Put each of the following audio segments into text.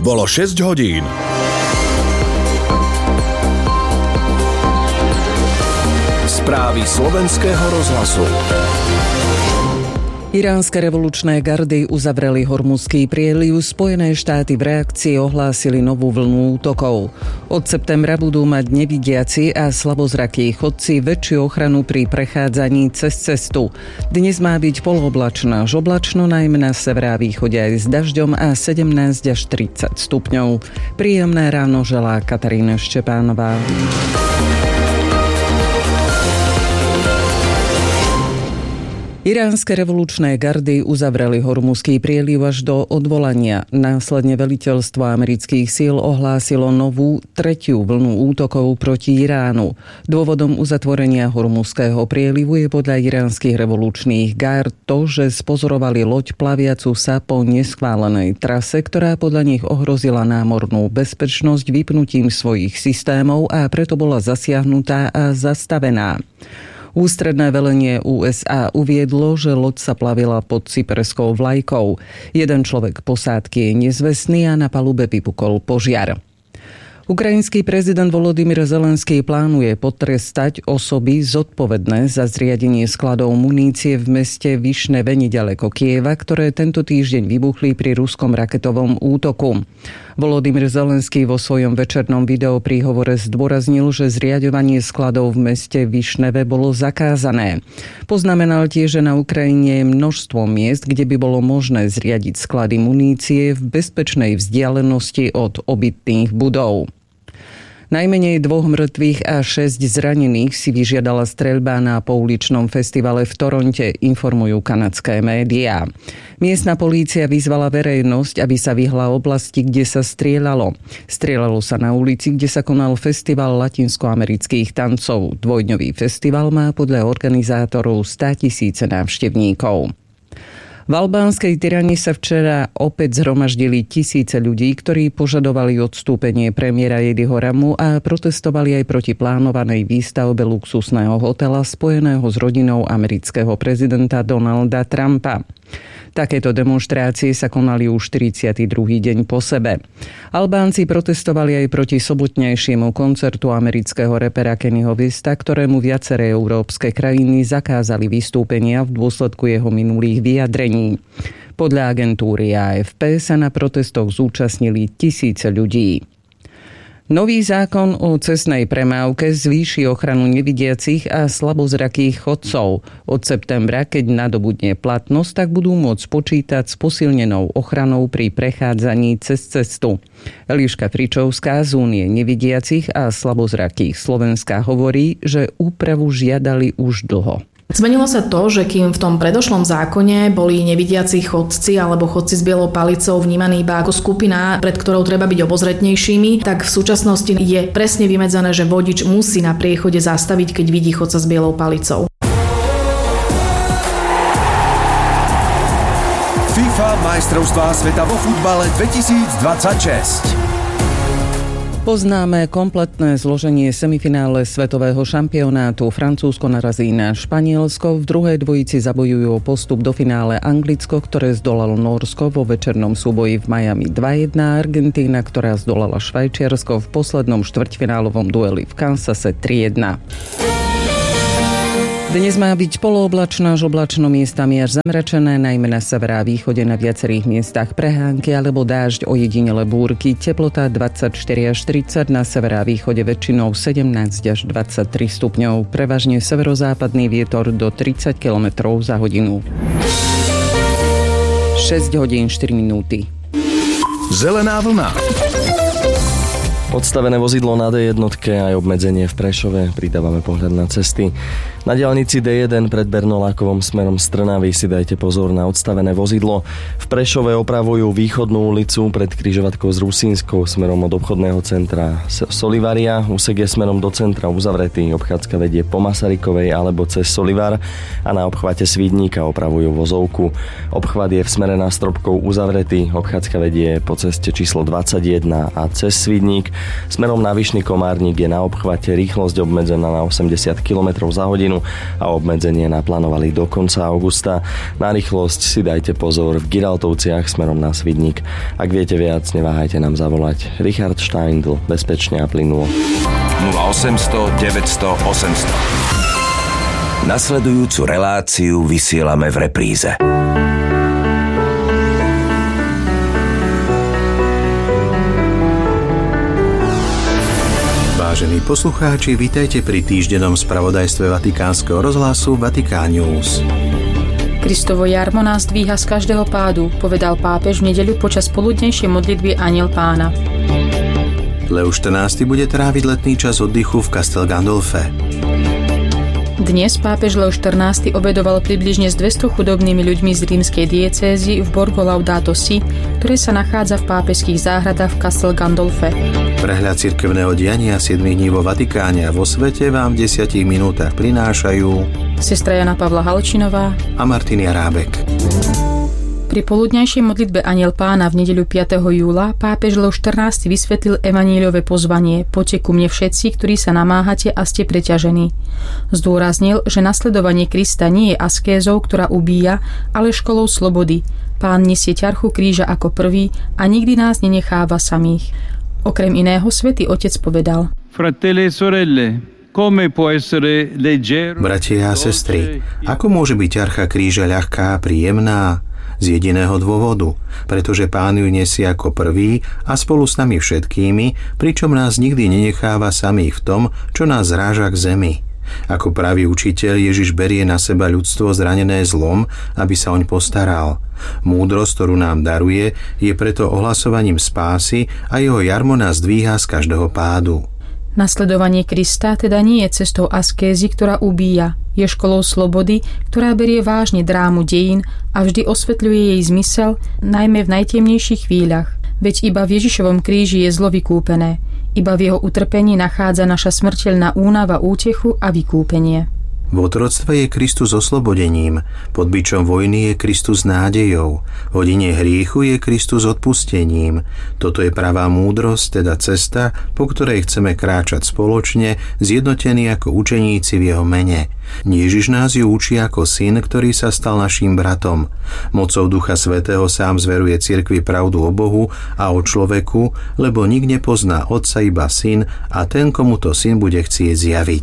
bolo 6 hodín. Správy slovenského rozhlasu. Iránske revolučné gardy uzavreli Hormuzský prieliv. Spojené štáty v reakcii ohlásili novú vlnu útokov. Od septembra budú mať nevidiaci a slabozrakí chodci väčšiu ochranu pri prechádzaní cez cestu. Dnes má byť polooblačno až oblačno, najmä na severe a východe aj s dažďom a 17 až 30 stupňov. Príjemné ráno želá Katarína Štepánová. Iránske revolučné gardy uzavreli Hormuzský prieliv až do odvolania. Následne veliteľstvo amerických síl ohlásilo novú, tretiu vlnu útokov proti Iránu. Dôvodom uzatvorenia Hormuzského prielivu je podľa iránskych revolučných gard to, že spozorovali loď plaviacu sa po neschválenej trase, ktorá podľa nich ohrozila námornú bezpečnosť vypnutím svojich systémov a preto bola zasiahnutá a zastavená. Ústredné velenie USA uviedlo, že loď sa plavila pod cyperskou vlajkou. Jeden človek posádky je nezvestný a na palube vypukol požiar. Ukrajinský prezident Volodymyr Zelenský plánuje potrestať osoby zodpovedné za zriadenie skladov munície v meste Vyšneve neďaleko Kieva, ktoré tento týždeň vybuchli pri ruskom raketovom útoku. Volodymyr Zelenský vo svojom večernom videopríhovore zdôraznil, že zriaďovanie skladov v meste Vyšneve bolo zakázané. Poznamenal tiež, že na Ukrajine je množstvo miest, kde by bolo možné zriadiť sklady munície v bezpečnej vzdialenosti od obytných budov. Najmenej 2 mŕtvych a 6 zranených si vyžiadala streľba na pouličnom festivale v Toronte, informujú kanadské médiá. Miestna polícia vyzvala verejnosť, aby sa vyhla oblasti, kde sa strieľalo. Strieľalo sa na ulici, kde sa konal festival latinskoamerických tancov. Dvojdňový festival má podľa organizátorov 100 000 návštevníkov. V albánskej Tirani sa včera opäť zhromaždili tisíce ľudí, ktorí požadovali odstúpenie premiéra Ediho Ramu a protestovali aj proti plánovanej výstavbe luxusného hotela spojeného s rodinou amerického prezidenta Donalda Trumpa. Takéto demonštrácie sa konali už 42. deň po sebe. Albánci protestovali aj proti sobotnejšiemu koncertu amerického repera Kennyho Westa, ktorému viaceré európske krajiny zakázali vystúpenia v dôsledku jeho minulých vyjadrení. Podľa agentúry AFP sa na protestoch zúčastnili tisíce ľudí. Nový zákon o cestnej premávke zvýši ochranu nevidiacich a slabozrakých chodcov. Od septembra, keď nadobudne platnosť, tak budú môcť počítať s posilnenou ochranou pri prechádzaní cez cestu. Eliška Fričovská z Únie nevidiacich a slabozrakých Slovenska hovorí, že úpravu žiadali už dlho. Zmenilo sa to, že kým v tom predošlom zákone boli nevidiaci chodci alebo chodci s bielou palicou vnímaní iba ako skupina, pred ktorou treba byť obozretnejšími, tak v súčasnosti je presne vymedzené, že vodič musí na priechode zastaviť, keď vidí chodca s bielou palicou. FIFA majstrovstvá sveta vo futbale 2026. Poznáme kompletné zloženie semifinále svetového šampionátu. Francúzsko narazí na Španielsko, v druhej dvojici zabojujú o postup do finále Anglicko, ktoré zdolalo Nórsko vo večernom súboji v Miami 2-1, Argentína, ktorá zdolala Švajčiarsko v poslednom štvrťfinálovom dueli v Kansase 3-1. Dnes má byť polooblačno až oblačno, miestami až zamračené, najmä na severe a východe, na viacerých miestach prehánky alebo dážď, ojedinele búrky, teplota 24 až 30, na severe a východe väčšinou 17 až 23 stupňov, prevažne severozápadný vietor do 30 km za hodinu. 6 hodín 4 minúty. Zelená vlna. Odstavené vozidlo na D1 aj obmedzenie v Prešove. Pridávame pohľad na cesty. Na diaľnici D1 pred Bernolákovom smerom z Trnavy si dajte pozor na odstavené vozidlo. V Prešove opravujú východnú ulicu pred križovatkou s Rusínskou smerom od obchodného centra Solivaria. Úsek je smerom do centra uzavretý. Obchádzka vedie po Masarykovej alebo cez Solivar a na obchvate Svidníka opravujú vozovku. Obchvat je v smere na Stropkov uzavretý. Obchádzka vedie po ceste číslo 21 a cez Svidník. Smerom na Vyšný Komárnik je na obchvate rýchlosť obmedzená na 80 km za hodinu a obmedzenie naplánovali do konca augusta. Na rýchlosť si dajte pozor v Giraltovciach smerom na Svidník. Ak viete viac, neváhajte nám zavolať. Richard Steindl, bezpečne a plynulo. 0800 900 800. Nasledujúcu reláciu vysielame v repríze. Vážení poslucháči, vitajte pri týždennom spravodajstve Vatikánskeho rozhlasu Vatikán News. Kristovo jarmo nás dvíha z každého pádu, povedal pápež v nedeľu počas poludnejšej modlitby Anjel Pána. Leo XIV bude tráviť letný čas oddychu v Castel Gandolfe. Dnes pápež Leo XIV obedoval približne s 200 chudobnými ľuďmi z rímskej diecézy v Borgo Laudato Si, ktoré sa nachádza v pápežských záhradách v Castel Gandolfe. Prehľad cirkevného diania 7 dní vo Vatikáne a vo svete vám v 10 minútach prinášajú sestra Jana Pavla Halčinová a Martin Jarábek. Pri poludňajšej modlitbe Anjel Pána v nedeľu 5. júla pápež Leo XIV vysvetlil evaníliové pozvanie: Poďte ku mne všetci, ktorí sa namáhate a ste preťažení. Zdôraznil, že nasledovanie Krista nie je askézou, ktorá ubíja, ale školou slobody. Pán nesie ťarchu kríža ako prvý a nikdy nás nenecháva samých. Okrem iného svätý Otec povedal: Fratelli e sorelle, come può essere leggero? Bratia a sestry, ako môže byť ťarcha kríža ľahká a príjemná? Z jediného dôvodu, pretože Pán ju nesie ako prvý a spolu s nami všetkými, pričom nás nikdy nenecháva samých v tom, čo nás zráža k zemi. Ako pravý učiteľ Ježiš berie na seba ľudstvo zranené zlom, aby sa oň postaral. Múdrosť, ktorú nám daruje, je preto ohlasovaním spásy a jeho jarmo nás dvíha z každého pádu. Nasledovanie Krista teda nie je cestou askézy, ktorá ubíja. Je školou slobody, ktorá berie vážne drámu dejín a vždy osvetľuje jej zmysel, najmä v najtemnejších chvíľach. Veď iba v Ježišovom kríži je zlo vykúpené. Iba v jeho utrpení nachádza naša smrteľná únava útechu a vykúpenie. V otroctve je Kristus oslobodením, pod bičom vojny je Kristus nádejou, v hodine hriechu je Kristus odpustením. Toto je pravá múdrosť, teda cesta, po ktorej chceme kráčať spoločne, zjednotení ako učeníci v jeho mene. Ježiš nás ju učí ako syn, ktorý sa stal naším bratom. Mocou Ducha Svätého sám zveruje cirkvi pravdu o Bohu a o človeku, lebo nik nepozná Otca, iba Syn a ten, komu to Syn bude chcieť zjaviť.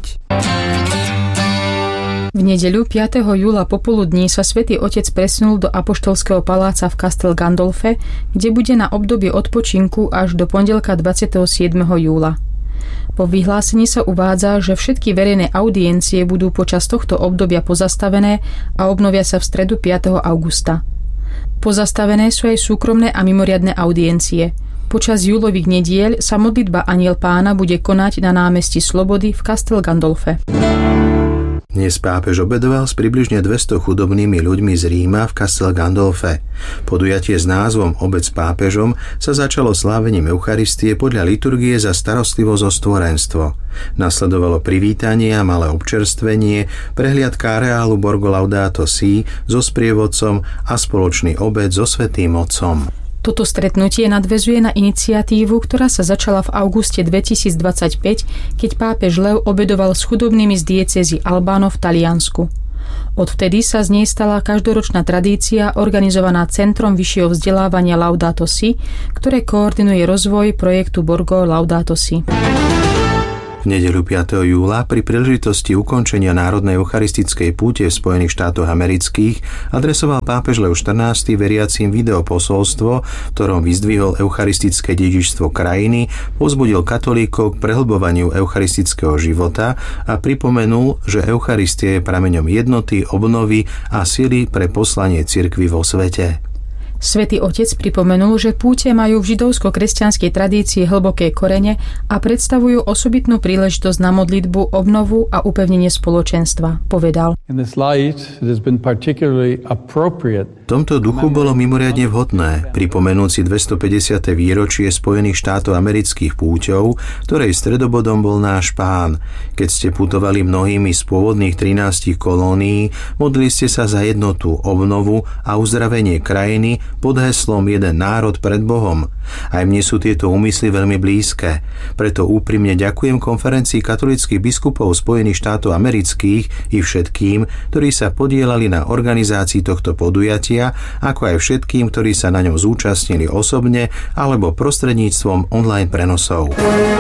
V nedeľu 5. júla popoludní sa svätý Otec presunul do apoštolského paláca v Castel Gandolfe, kde bude na obdobie odpočinku až do pondelka 27. júla. Po vyhlásení sa uvádza, že všetky verejné audiencie budú počas tohto obdobia pozastavené a obnovia sa v stredu 5. augusta. Pozastavené sú aj súkromné a mimoriadne audiencie. Počas júlových nedieľ sa modlitba Anjel Pána bude konať na námestí Slobody v Castel Gandolfe. Dnes pápež obedoval s približne 200 chudobnými ľuďmi z Ríma v Castel Gandolfe. Podujatie s názvom Obed s pápežom sa začalo slávením Eucharistie podľa liturgie za starostlivosť o stvorenstvo. Nasledovalo privítanie a malé občerstvenie, prehliadka areálu Borgo Laudato Si so sprievodcom a spoločný obed so Svätým Otcom. Toto stretnutie nadväzuje na iniciatívu, ktorá sa začala v auguste 2025, keď pápež Leo obedoval s chudobnými z diecézy Albano v Taliansku. Odvtedy sa z nej stala každoročná tradícia organizovaná Centrom vyššieho vzdelávania Laudato Si, ktoré koordinuje rozvoj projektu Borgo Laudato Si. V nedeľu 5. júla pri príležitosti ukončenia národnej eucharistickej púte v Spojených štátoch amerických adresoval pápež Leo XIV veriacím videoposolstvo, v ktorom vyzdvihol eucharistické dedičstvo krajiny, povzbudil katolíkov k prehlbovaniu eucharistického života a pripomenul, že Eucharistia je prameňom jednoty, obnovy a sily pre poslanie cirkvi vo svete. Svätý Otec pripomenul, že púte majú v židovsko-kresťanskej tradícii hlboké korene a predstavujú osobitnú príležitosť na modlitbu, obnovu a upevnenie spoločenstva, povedal. V tomto duchu bolo mimoriadne vhodné pripomenúci 250. výročie Spojených štátov amerických púťov, ktorej stredobodom bol náš Pán. Keď ste putovali mnohými z pôvodných 13 kolónií, modlili ste sa za jednotu, obnovu a uzdravenie krajiny pod heslom Jeden národ pred Bohom. Aj mne sú tieto úmysly veľmi blízke. Preto úprimne ďakujem Konferencii katolíckych biskupov Spojených štátov amerických i všetkým, ktorí sa podielali na organizácii tohto podujatia, ako aj všetkým, ktorí sa na ňom zúčastnili osobne alebo prostredníctvom online prenosov.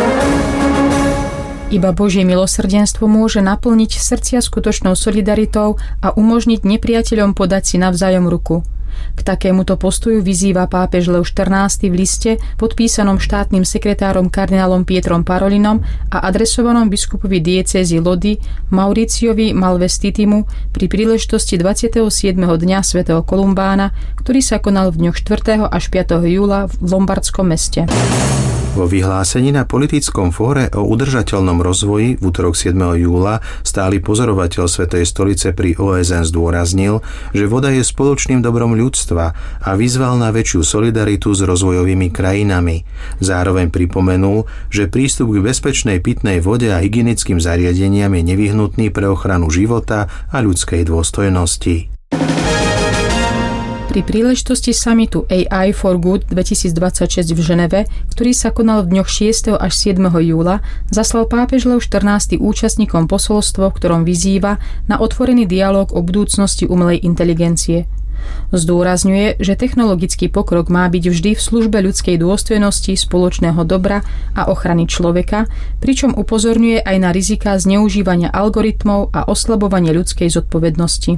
Iba Božie milosrdenstvo môže naplniť srdcia skutočnou solidaritou a umožniť nepriateľom podať si navzájom ruku. K takémuto postoju vyzýva pápež Leo XIV v liste podpísanom štátnym sekretárom kardinálom Pietrom Parolinom a adresovanom biskupovi diecézy Lodi Mauriciovi Malvestitimu pri príležitosti 27. dňa svätého Kolumbána, ktorý sa konal v dňoch 4. až 5. júla v lombardskom meste. Vo vyhlásení na politickom fóre o udržateľnom rozvoji v utorok 7. júla stály pozorovateľ Svätej stolice pri OSN zdôraznil, že voda je spoločným dobrom ľudstva a vyzval na väčšiu solidaritu s rozvojovými krajinami. Zároveň pripomenul, že prístup k bezpečnej pitnej vode a hygienickým zariadeniam je nevyhnutný pre ochranu života a ľudskej dôstojnosti. Pri príležitosti summitu AI for Good 2026 v Ženeve, ktorý sa konal v dňoch 6. až 7. júla, zaslal pápež Leo XIV účastníkom posolstvo, v ktorom vyzýva na otvorený dialóg o budúcnosti umelej inteligencie. Zdôrazňuje, že technologický pokrok má byť vždy v službe ľudskej dôstojnosti, spoločného dobra a ochrany človeka, pričom upozorňuje aj na riziká zneužívania algoritmov a oslabovanie ľudskej zodpovednosti.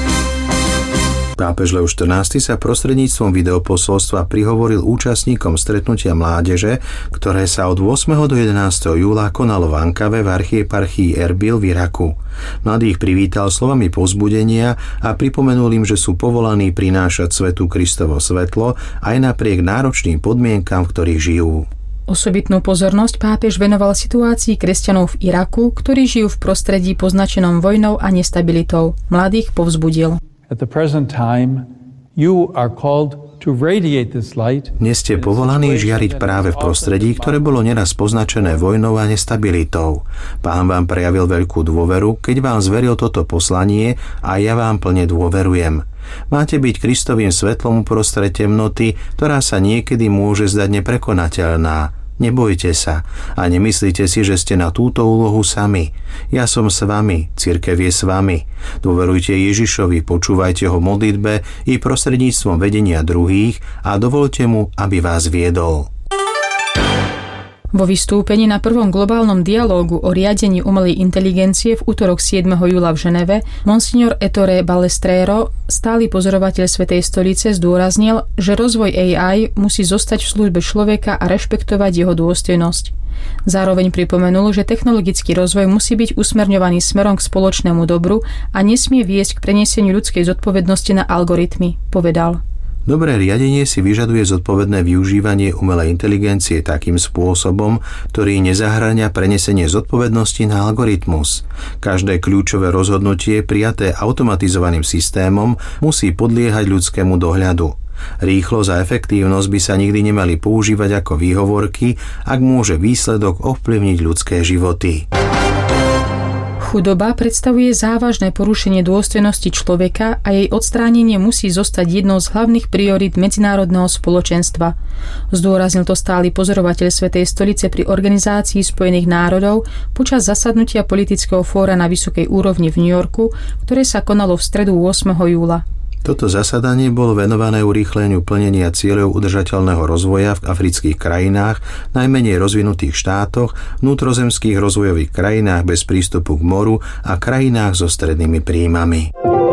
Pápež Leo XIV sa prostredníctvom videoposolstva prihovoril účastníkom stretnutia mládeže, ktoré sa od 8. do 11. júla konalo v Ankave v archieparchii Erbil v Iraku. Mladých privítal slovami povzbudenia a pripomenul im, že sú povolaní prinášať svetu Kristovo svetlo aj napriek náročným podmienkam, v ktorých žijú. Osobitnú pozornosť pápež venoval situácii kresťanov v Iraku, ktorí žijú v prostredí poznačenom vojnou a nestabilitou. Mladých povzbudil. Dnes ste povolaní žiariť práve v prostredí, ktoré bolo neraz poznačené vojnou a nestabilitou. Pán vám prejavil veľkú dôveru, keď vám zveril toto poslanie a ja vám plne dôverujem. Máte byť Kristovým svetlom uprostred temnoty, ktorá sa niekedy môže zdať neprekonateľná. Nebojte sa a nemyslíte si, že ste na túto úlohu sami. Ja som s vami, cirkev je s vami. Dôverujte Ježišovi, počúvajte ho v modlitbe i prostredníctvom vedenia druhých a dovoľte mu, aby vás viedol. Vo vystúpení na prvom globálnom dialógu o riadení umelej inteligencie v utorok 7. júla v Ženeve monsignor Ettore Balestrero, stály pozorovateľ Svätej stolice, zdôraznil, že rozvoj AI musí zostať v službe človeka a rešpektovať jeho dôstojnosť. Zároveň pripomenul, že technologický rozvoj musí byť usmerňovaný smerom k spoločnému dobru a nesmie viesť k prenieseniu ľudskej zodpovednosti na algoritmy, povedal. Dobré riadenie si vyžaduje zodpovedné využívanie umelej inteligencie takým spôsobom, ktorý nezahŕňa prenesenie zodpovednosti na algoritmus. Každé kľúčové rozhodnutie prijaté automatizovaným systémom musí podliehať ľudskému dohľadu. Rýchlosť a efektívnosť by sa nikdy nemali používať ako výhovorky, ak môže výsledok ovplyvniť ľudské životy. Chudoba predstavuje závažné porušenie dôstojnosti človeka a jej odstránenie musí zostať jednou z hlavných priorít medzinárodného spoločenstva. Zdôraznil to stály pozorovateľ Svätej stolice pri Organizácii Spojených národov počas zasadnutia politického fóra na vysokej úrovni v New Yorku, ktoré sa konalo v stredu 8. júla. Toto zasadanie bolo venované urýchleniu plnenia cieľov udržateľného rozvoja v afrických krajinách, najmenej rozvinutých štátoch, vnútrozemských rozvojových krajinách bez prístupu k moru a krajinách so strednými príjmami.